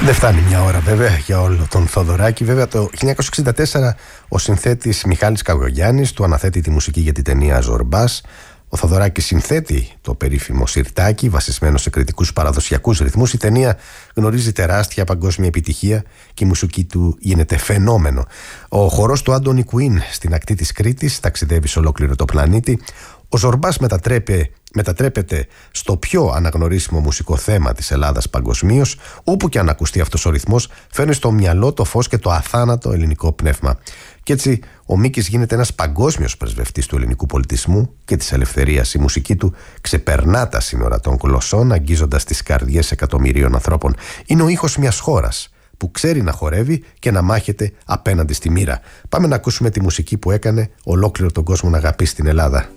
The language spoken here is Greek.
Δεν φτάνει μια ώρα βέβαια για όλο τον Θοδωράκη. Βέβαια το 1964 ο συνθέτης Μιχάλης Καγωγιάννης του αναθέτει τη μουσική για την ταινία Ζορμπάς. Ο Θοδωράκης συνθέτει το περίφημο Σιρτάκι, βασισμένο σε κριτικούς παραδοσιακούς ρυθμούς. Η ταινία γνωρίζει τεράστια παγκόσμια επιτυχία και η μουσική του γίνεται φαινόμενο. Ο χορός του Άντονι Κουίν στην ακτή της Κρήτης ταξιδεύει σε ολόκληρο το πλανήτη. Ο Ζορμπάς μετατρέπεται στο πιο αναγνωρίσιμο μουσικό θέμα της Ελλάδας παγκοσμίως. Όπου και αν ακουστεί αυτός ο ρυθμός, φέρνει στο μυαλό το φως και το αθάνατο ελληνικό πνεύμα. Κι έτσι ο Μίκης γίνεται ένας παγκόσμιος πρεσβευτής του ελληνικού πολιτισμού και της ελευθερίας. Η μουσική του ξεπερνά τα σύνορα των γλωσσών, αγγίζοντας τις καρδιές εκατομμυρίων ανθρώπων. Είναι ο ήχος μιας χώρας που ξέρει να χορεύει και να μάχεται απέναντι στη μοίρα. Πάμε να ακούσουμε τη μουσική που έκανε ολόκληρο τον κόσμο να αγαπήσει την Ελλάδα.